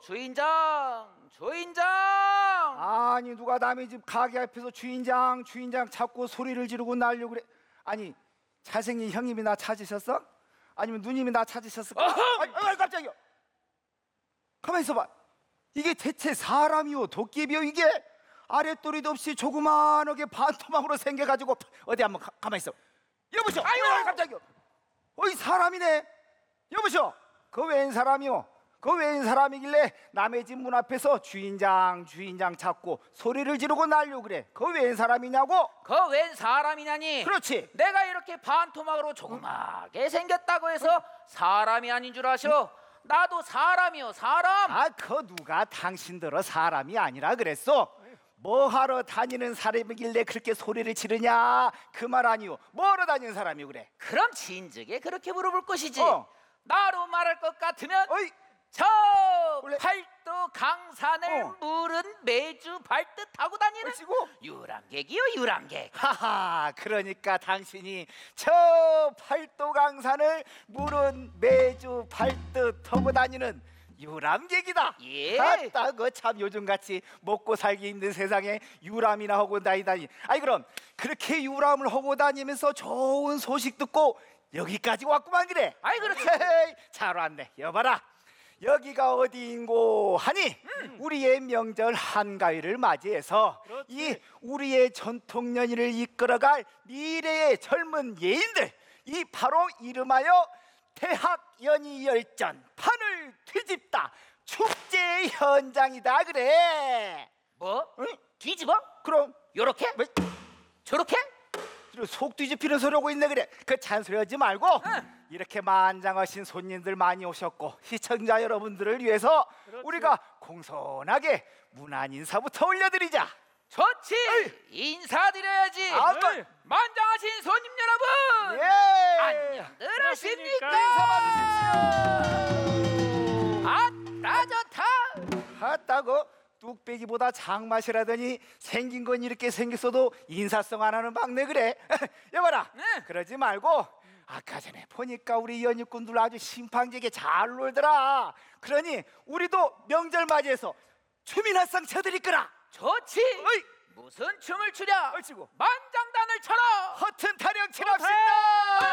주인장. 아니 누가 남의 집 가게 앞에서 주인장 찾고 소리를 지르고 난리고 그래. 아니 잘생긴 형님이 나 찾으셨어? 아니면 누님이 나 찾으셨을까? 아니 깜짝이야. 가만히 있어봐. 이게 대체 사람이요 도깨비요 이게? 아랫도리도 없이 조그만하게 반토막으로 생겨가지고 어디 한번 가만히 있어. 여보시오. 아유 깜짝이야. 어이 사람이네. 여보시오. 그 웬 사람이요? 그 웬 사람이길래 남의 집 문 앞에서 주인장 찾고 소리를 지르고 난리고 그래. 그 웬 사람이냐고? 그 웬 사람이냐니? 그렇지. 내가 이렇게 반토막으로 조그맣게 생겼다고 해서 사람이 아닌 줄 아셔? 나도 사람이요 사람. 아, 그 누가 당신들어 사람이 아니라 그랬어? 뭐 하러 다니는 사람이길래 그렇게 소리를 지르냐? 그 말 아니오. 뭐하러 다니는 사람이 그래? 그럼 진즉에 그렇게 물어볼 것이지. 나로 말할 것 같으면 어이. 저 원래- 팔도 강산을 물은 매주 밟듯 타고 다니는 어찌고? 유랑객이요 유랑객. 하하, 그러니까 당신이 저 팔도강산을 물은 매주 밟듯 타고 다니는 유람객이다. 예. 아따, 그참 요즘같이 먹고 살기 힘든 세상에 유람이나 하고 다니다니. 아이 그럼 그렇게 유람을 하고 다니면서 좋은 소식 듣고 여기까지 왔구만 그래. 아이 그렇지. 잘 왔네. 여봐라. 여기가 어디인고 하니 우리의 명절 한가위를 맞이해서 이 우리의 전통 연인을 이끌어갈 미래의 젊은 예인들, 이 바로 이름하여 대학연희열전 판을 뒤집다 축제 현장이다 그래. 뭐? 응? 뒤집어? 그럼 요렇게? 왜? 저렇게? 속 뒤집히는 소리 하고 있네 그래. 그 잔소리 하지 말고 이렇게 만장하신 손님들 많이 오셨고 시청자 여러분들을 위해서 우리가 공손하게 문안 인사부터 올려드리자. 좋지. 인사드려야지. 만장하신 손님 여러분. 예. 안녕들 하십니까? 인사 받으십시오. 아따 좋다. 아따고 뚝배기보다 장맛이라더니 생긴 건 이렇게 생겼어도 인사성 안 하는 막내 그래. 여봐라. 그러지 말고 아까 전에 보니까 우리 연희꾼들 아주 심판지게 잘 놀더라. 그러니 우리도 명절 맞이해서 춤이나 쌍 쳐드릴 거라. 좋지. 무슨 춤을 추랴? 얼치고 만장단을 쳐라. 허튼 타령 칠합시다.